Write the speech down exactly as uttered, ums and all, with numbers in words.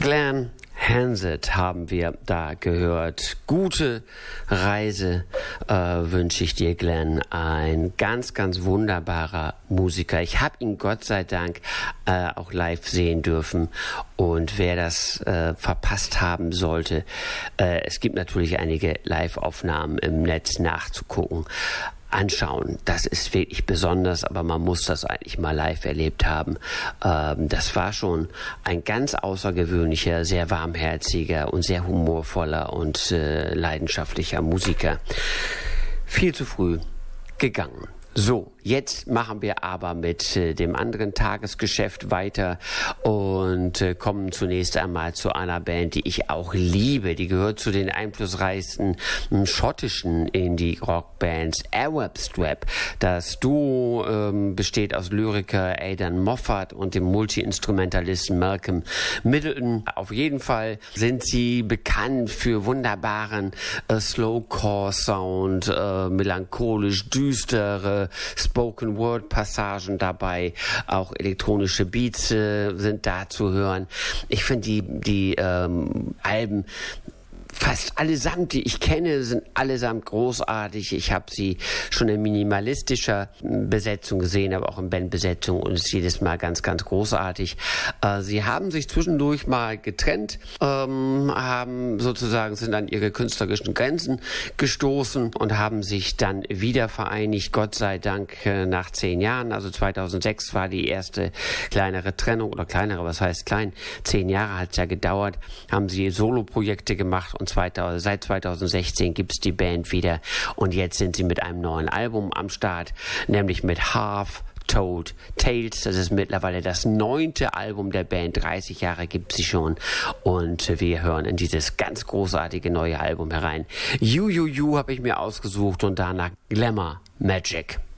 Glen Hansard haben wir da gehört. Gute Reise äh, wünsche ich dir, Glenn. Ein ganz, ganz wunderbarer Musiker. Ich habe ihn Gott sei Dank äh, auch live sehen dürfen. Und wer das äh, verpasst haben sollte, äh, es gibt natürlich einige Live-Aufnahmen im Netz nachzugucken. Anschauen. Das ist wirklich besonders, aber man muss das eigentlich mal live erlebt haben. Ähm, das war schon ein ganz außergewöhnlicher, sehr warmherziger und sehr humorvoller und äh, leidenschaftlicher Musiker. Viel zu früh gegangen. So, jetzt machen wir aber mit äh, dem anderen Tagesgeschäft weiter und äh, kommen zunächst einmal zu einer Band, die ich auch liebe. Die gehört zu den einflussreichsten m, schottischen Indie-Rock-Bands, Arab Strap. Das Duo ähm, besteht aus Lyriker Aidan Moffat und dem Multi-Instrumentalisten Malcolm Middleton. Auf jeden Fall sind sie bekannt für wunderbaren äh, Slowcore-Sound, äh, melancholisch düstere Spoken-Word-Passagen dabei, auch elektronische Beats äh, sind da zu hören. Ich finde die, die ähm, Alben fast allesamt, die ich kenne, sind allesamt großartig. Ich habe sie schon in minimalistischer Besetzung gesehen, aber auch in Bandbesetzung und es ist jedes Mal ganz, ganz großartig. Äh, sie haben sich zwischendurch mal getrennt, ähm, haben sozusagen, sind an ihre künstlerischen Grenzen gestoßen und haben sich dann wieder vereinigt, Gott sei Dank, äh, nach zehn Jahren. Also zweitausendsechs war die erste kleinere Trennung oder kleinere, was heißt klein? Zehn Jahre hat es ja gedauert, haben sie Soloprojekte gemacht und zweitausend, seit zweitausendsechzehn gibt es die Band wieder und jetzt sind sie mit einem neuen Album am Start, nämlich mit Half Told Tales. Das ist mittlerweile das neunte Album der Band, dreißig Jahre gibt sie schon und wir hören in dieses ganz großartige neue Album herein. You, You, You habe ich mir ausgesucht und danach Glamour Magic.